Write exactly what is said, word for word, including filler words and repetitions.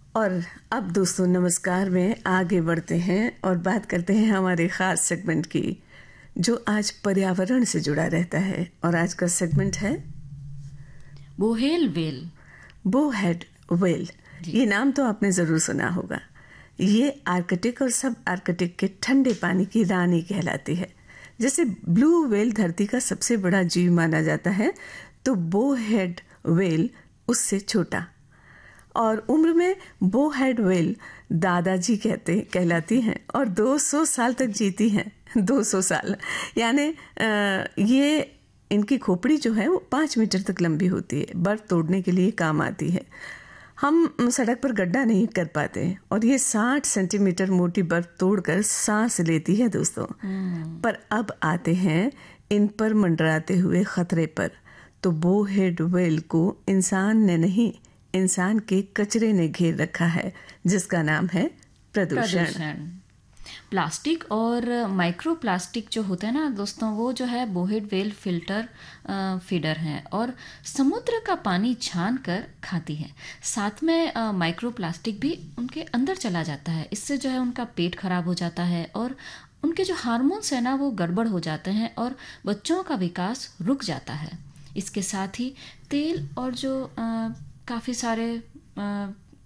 और अब दोस्तों नमस्कार में आगे बढ़ते हैं और बात करते हैं हमारे ख़ास सेगमेंट की, जो आज पर्यावरण से जुड़ा रहता है। और आज का सेगमेंट है बोहेल वेल। Bowhead well. ये नाम तो आपने ज़रूर सुना होगा। ये आर्कटिक और सब आर्कटिक के ठंडे पानी की रानी कहलाती है। जैसे ब्लू वेल धरती का सबसे बड़ा जीव माना जाता है, तो बोहेड वेल उससे छोटा। और उम्र में बोहेड वेल दादाजी कहते कहलाती हैं और दो सौ साल तक जीती हैं। दो सौ साल यानी ये इनकी खोपड़ी जो है वो पाँच मीटर तक लंबी होती है, बर्फ तोड़ने के लिए काम आती है। हम सड़क पर गड्ढा नहीं कर पाते और ये साठ सेंटीमीटर मोटी बर्फ तोड़कर सांस लेती है दोस्तों। पर अब आते हैं इन पर मंडराते हुए खतरे पर। तो बोहेड वेल को इंसान ने नहीं, इंसान के कचरे ने घेर रखा है, जिसका नाम है प्रदूषण। प्लास्टिक और माइक्रो प्लास्टिक जो होते हैं ना दोस्तों, वो जो है बोहेड वेल फिल्टर फीडर हैं और समुद्र का पानी छान कर खाती है। साथ में माइक्रो प्लास्टिक भी उनके अंदर चला जाता है। इससे जो है उनका पेट खराब हो जाता है और उनके जो हार्मोन्स है ना वो गड़बड़ हो जाते हैं और बच्चों का विकास रुक जाता है। इसके साथ ही तेल और जो आ, काफ़ी सारे